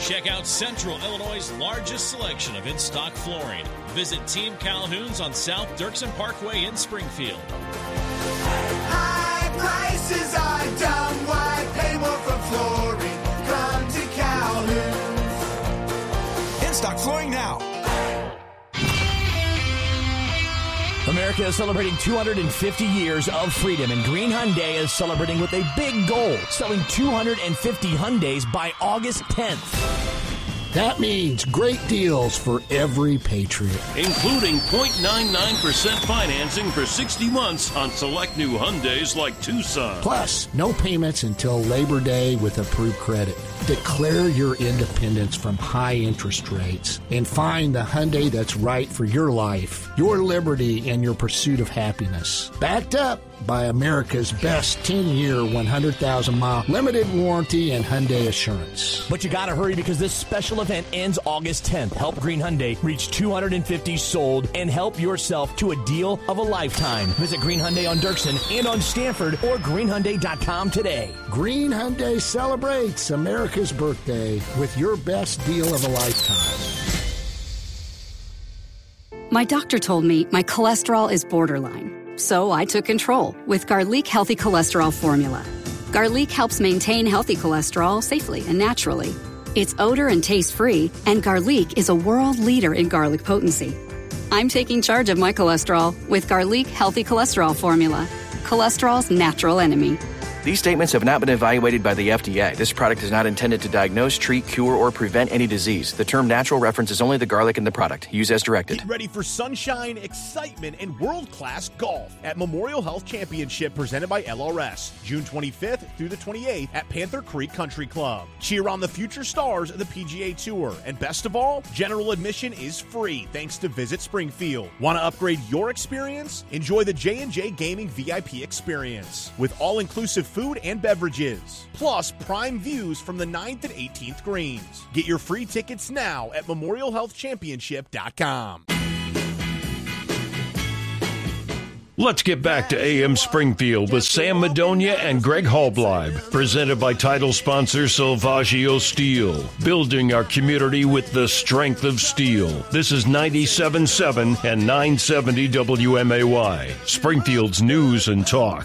Check out Central Illinois' largest selection of in-stock flooring. Visit Team Calhoun's on South Dirksen Parkway in Springfield. High prices are dumb. Why pay more for flooring? Come to Calhoun's. In-stock flooring now. America is celebrating 250 years of freedom, and Green Hyundai is celebrating with a big goal, selling 250 Hyundais by August 10th. That means great deals for every Patriot. Including 0.99% financing for 60 months on select new Hyundais like Tucson. Plus, no payments until Labor Day with approved credit. Declare your independence from high interest rates and find the Hyundai that's right for your life, your liberty, and your pursuit of happiness. Backed up by America's best 10-year, 100,000-mile limited warranty and Hyundai Assurance. But you gotta hurry because this special event ends August 10th. Help Green Hyundai reach 250 sold and help yourself to a deal of a lifetime. Visit Green Hyundai on Dirksen and on Stanford or greenhyundai.com today. Green Hyundai celebrates America's birthday with your best deal of a lifetime. My doctor told me my cholesterol is borderline. So I took control with Garlic Healthy Cholesterol Formula. Garlic helps maintain healthy cholesterol safely and naturally. It's odor and taste-free, and Garlic is a world leader in garlic potency. I'm taking charge of my cholesterol with Garlic Healthy Cholesterol Formula, cholesterol's natural enemy. These statements have not been evaluated by the FDA. This product is not intended to diagnose, treat, cure, or prevent any disease. The term natural references only the garlic in the product. Use as directed. Get ready for sunshine, excitement, and world-class golf at Memorial Health Championship presented by LRS, June 25th through the 28th at Panther Creek Country Club. Cheer on the future stars of the PGA Tour. And best of all, general admission is free thanks to Visit Springfield. Want to upgrade your experience? Enjoy the J&J Gaming VIP experience with all-inclusive food and beverages, plus prime views from the 9th and 18th greens. Get your free tickets now at memorialhealthchampionship.com. Let's get back to AM Springfield with Sam Madonia and Greg Halbleib, presented by title sponsor Silvaggio Steel, building our community with the strength of steel. This is 97.7 and 970 WMAY, Springfield's news and talk.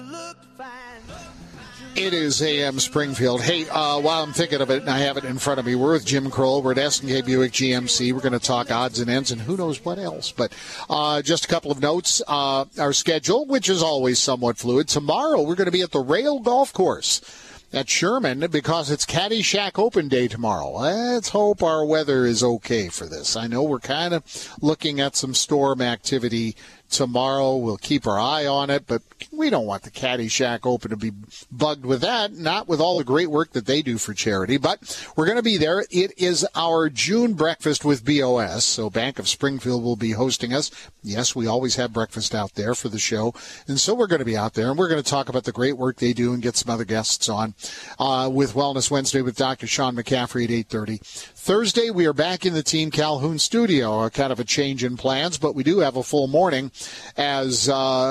It is AM Springfield. Hey, while I'm thinking of it, and I have it in front of me, we're with Jim Kroll. We're at S&K Buick GMC. We're going to talk odds and ends and who knows what else. But just a couple of notes. Our schedule, which is always somewhat fluid. Tomorrow, we're going to be at the Rail Golf Course at Sherman because it's Caddyshack Open Day tomorrow. Let's hope our weather is okay for this. I know we're kind of looking at some storm activity tomorrow. We'll keep our eye on it, but we don't want the Caddyshack Open to be bugged with that, not with all the great work that they do for charity. But we're going to be there. It is our June breakfast with BOS, so Bank of Springfield will be hosting us. Yes, we always have breakfast out there for the show, and so we're going to be out there, and we're going to talk about the great work they do and get some other guests on with Wellness Wednesday with Dr. Sean McCaffrey at 8:30. Thursday, we are back in the Team Calhoun studio, kind of a change in plans, but we do have a full morning as,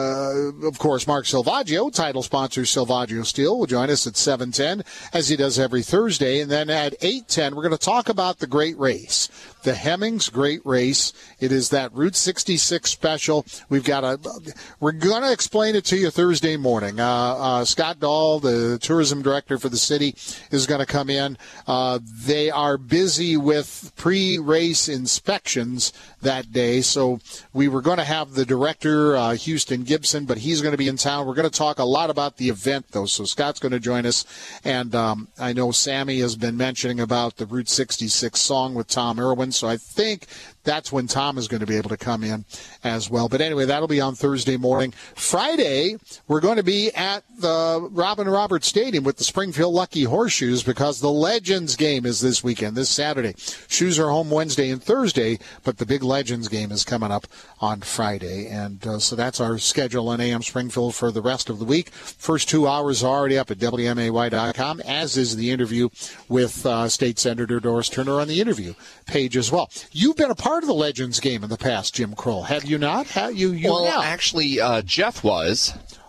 of course, Mark Silvaggio, title sponsor Silvaggio Steel, will join us at 7:10, as he does every Thursday. And then at 8:10, we're going to talk about the great race, the Hemmings Great Race. It is that Route 66 special. We're going to explain it to you Thursday morning. Scott Dahl, the tourism director for the city, is going to come in. They are busy with pre-race inspections that day, so we were going to have the director, Houston Gibson, but he's going to be in town. We're going to talk a lot about the event, though, so Scott's going to join us, and I know Sammy has been mentioning about the Route 66 song with Tom Irwin, so I think that's when Tom is going to be able to come in as well. But anyway, that'll be on Thursday morning. Friday, we're going to be at the Robin Roberts Stadium with the Springfield Lucky Horseshoes because the Legends game is this weekend, this Saturday. Shoes are home Wednesday and Thursday, but the big Legends game is coming up on Friday. And so that's our schedule on AM Springfield for the rest of the week. First 2 hours are already up at WMAY.com, as is the interview with State Senator Doris Turner on the interview page as well. You've been a part of the Legends game in the past, Jim Kroll, have you not? Well, actually, Jeff was.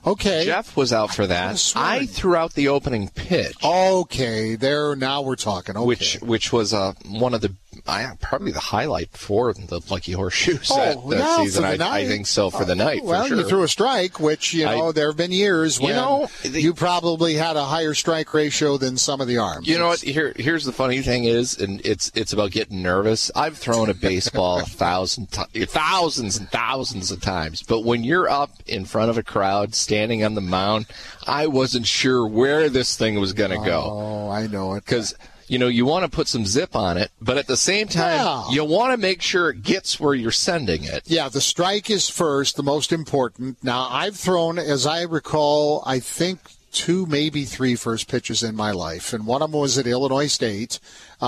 Okay. Jeff was out for that. I threw out the opening pitch. Okay, now we're talking. Okay. Which was one of the probably the highlight for the Lucky Horseshoes that season. I think so for the night. Well, for sure. You threw a strike, which there have been years when you probably had a higher strike ratio than some of the arms. You know what? Here's the funny thing is, and it's about getting nervous. I've thrown a baseball thousands and thousands of times, but when you're up in front of a crowd, standing on the mound, I wasn't sure where this thing was going to go. Oh, I know it. Because you want to put some zip on it, but at the same time, you want to make sure it gets where you're sending it. Yeah, the strike is first, the most important. Now, I've thrown, as I recall, I think 2, maybe 3 first pitches in my life, and one of them was at Illinois State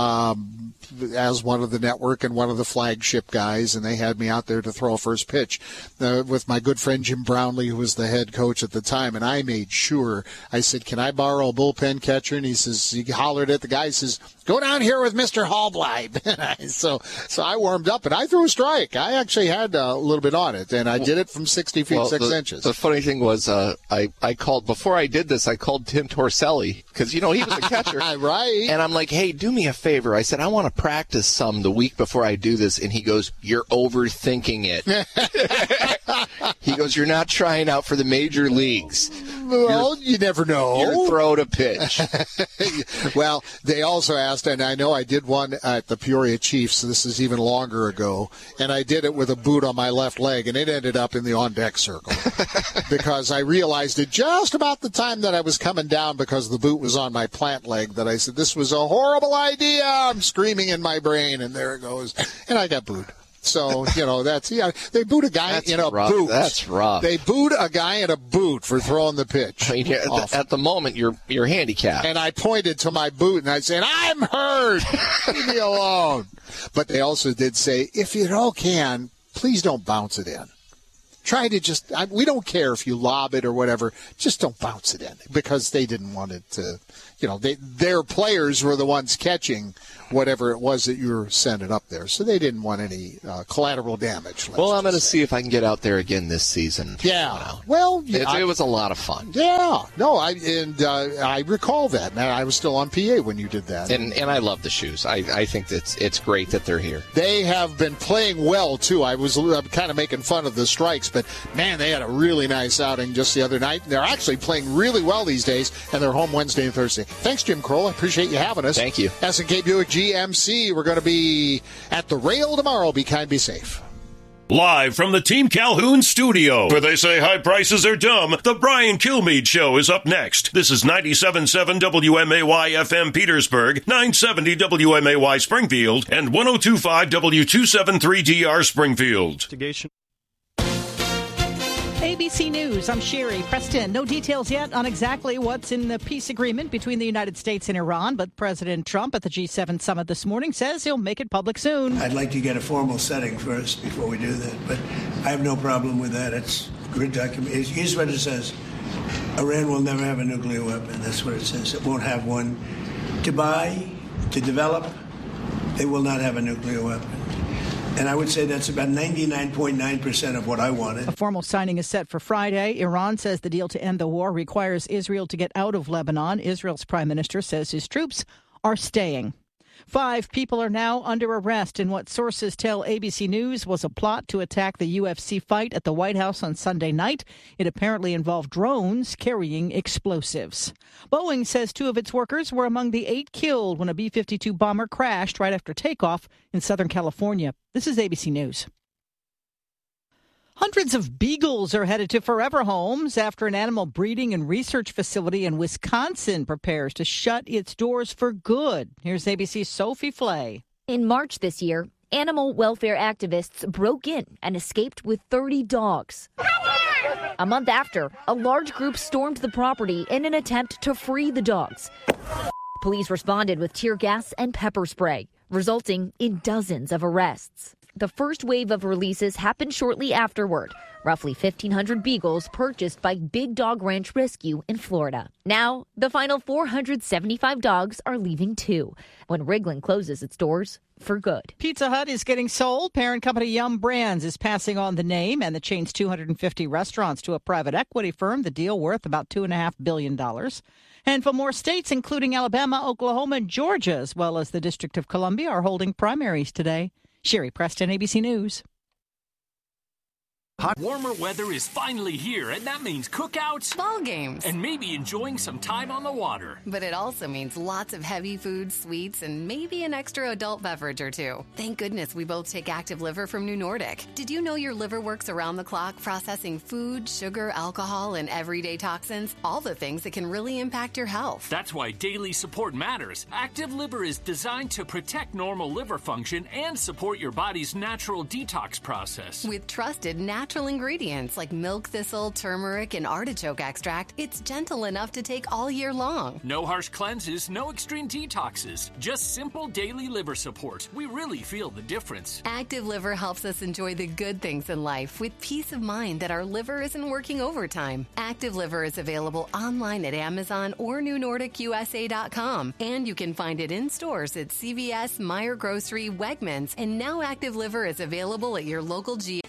as one of the network and one of the flagship guys, and they had me out there to throw a first pitch with my good friend Jim Brownlee, who was the head coach at the time, and I made sure, I said, can I borrow a bullpen catcher? And he hollered at the guy, he says, go down here with Mr. Hallbleib. So I warmed up, and I threw a strike. I actually had a little bit on it, and I did it from 60 feet, 6 inches. The funny thing was, I called, before I did this, I called Tim Torselli, because, he was a catcher. Right. And I'm like, hey, do me a favor. I said, I want to practice some the week before I do this. And he goes, you're overthinking it. He goes, you're not trying out for the major leagues. Well, you never know. You're throwing a pitch. Well, they also asked, and I know I did one at the Peoria Chiefs, this is even longer ago, and I did it with a boot on my left leg, and it ended up in the on-deck circle because I realized it just about the time that I was coming down because the boot was on my plant leg that I said, this was a horrible idea. I'm screaming in my brain, and there it goes. And I got booed. So, they boot a guy in a boot. That's rough. They boot a guy in a boot for throwing the pitch. I mean, at the moment, you're handicapped. And I pointed to my boot, and I said, I'm hurt. Leave me alone. But they also did say, if you all can, please don't bounce it in. Try to we don't care if you lob it or whatever, just don't bounce it in, because they didn't want it to, their players were the ones catching whatever it was that you were sending up there. So they didn't want any collateral damage. Well, I'm going to see if I can get out there again this season. Yeah. Well, it was a lot of fun. Yeah. No, I recall that. Man, I was still on PA when you did that. And I love the shoes. I think it's great that they're here. They have been playing well, too. I'm kind of making fun of the strikes, but, man, they had a really nice outing just the other night. They're actually playing really well these days, and they're home Wednesday and Thursday. Thanks, Jim Kroll. I appreciate you having us. Thank you. S&K Buick GMC. We're going to be at the rail tomorrow. Be kind, be safe. Live from the Team Calhoun studio, where they say high prices are dumb, the Brian Kilmeade Show is up next. This is 97.7 WMAY FM Petersburg, 970 WMAY Springfield, and 102.5 W273DR Springfield. ABC News, I'm Sherry Preston. No details yet on exactly what's in the peace agreement between the United States and Iran, but President Trump at the G7 summit this morning says he'll make it public soon. I'd like to get a formal setting first before we do that, but I have no problem with that. It's good document. Here's what it says. Iran will never have a nuclear weapon. That's what it says. It won't have one. To buy, to develop, they will not have a nuclear weapon. And I would say that's about 99.9% of what I wanted. A formal signing is set for Friday. Iran says the deal to end the war requires Israel to get out of Lebanon. Israel's prime minister says his troops are staying. 5 people are now under arrest in what sources tell ABC News was a plot to attack the UFC fight at the White House on Sunday night. It apparently involved drones carrying explosives. Boeing says 2 of its workers were among the 8 killed when a B-52 bomber crashed right after takeoff in Southern California. This is ABC News. Hundreds of beagles are headed to forever homes after an animal breeding and research facility in Wisconsin prepares to shut its doors for good. Here's ABC's Sophie Flay. In March this year, animal welfare activists broke in and escaped with 30 dogs. A month after, a large group stormed the property in an attempt to free the dogs. Police responded with tear gas and pepper spray, resulting in dozens of arrests. The first wave of releases happened shortly afterward. Roughly 1,500 beagles purchased by Big Dog Ranch Rescue in Florida. Now, the final 475 dogs are leaving too, when Wrigley closes its doors for good. Pizza Hut is getting sold. Parent company Yum Brands is passing on the name and the chain's 250 restaurants to a private equity firm. The deal worth about $2.5 billion. And for more states, including Alabama, Oklahoma, and Georgia, as well as the District of Columbia, are holding primaries today. Sherry Preston, ABC News. Hot, warmer weather is finally here, and that means cookouts, ball games, and maybe enjoying some time on the water. But it also means lots of heavy food, sweets, and maybe an extra adult beverage or two. Thank goodness we both take Active Liver from New Nordic. Did you know your liver works around the clock processing food, sugar, alcohol, and everyday toxins? All the things that can really impact your health. That's why daily support matters. Active Liver is designed to protect normal liver function and support your body's natural detox process. With trusted natural ingredients like milk thistle, turmeric, and artichoke extract, it's gentle enough to take all year long. No harsh cleanses, no extreme detoxes, just simple daily liver support. We really feel the difference. Active Liver helps us enjoy the good things in life with peace of mind that our liver isn't working overtime. Active Liver is available online at Amazon or NewNordicUSA.com, and you can find it in stores at CVS, Meijer Grocery, Wegmans, and now Active Liver is available at your local GM.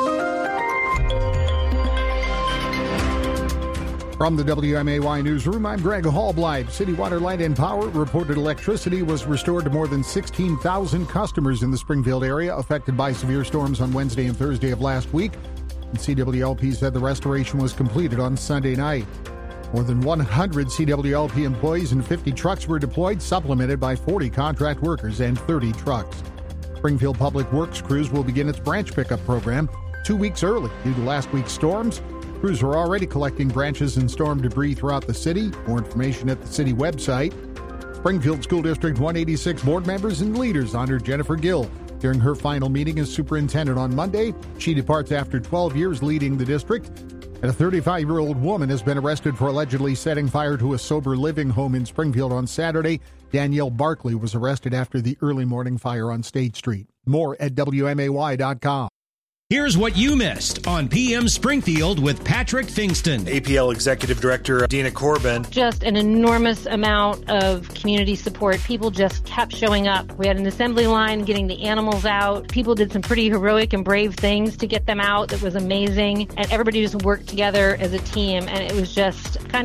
From the WMAY Newsroom, I'm Greg Hallbleib. City Water, Light and Power reported electricity was restored to more than 16,000 customers in the Springfield area affected by severe storms on Wednesday and Thursday of last week. And CWLP said the restoration was completed on Sunday night. More than 100 CWLP employees and 50 trucks were deployed, supplemented by 40 contract workers and 30 trucks. Springfield Public Works crews will begin its branch pickup program 2 weeks early due to last week's storms. Crews are already collecting branches and storm debris throughout the city. More information at the city website. Springfield School District 186 board members and leaders honored Jennifer Gill during her final meeting as superintendent on Monday. She departs after 12 years leading the district. And a 35-year-old woman has been arrested for allegedly setting fire to a sober living home in Springfield on Saturday. Danielle Barkley was arrested after the early morning fire on State Street. More at WMAY.com. Here's what you missed on PM Springfield with Patrick Fingston. APL Executive Director Dina Corbin. Just an enormous amount of community support. People just kept showing up. We had an assembly line getting the animals out. People did some pretty heroic and brave things to get them out. That was amazing. And everybody just worked together as a team. And it was just kind of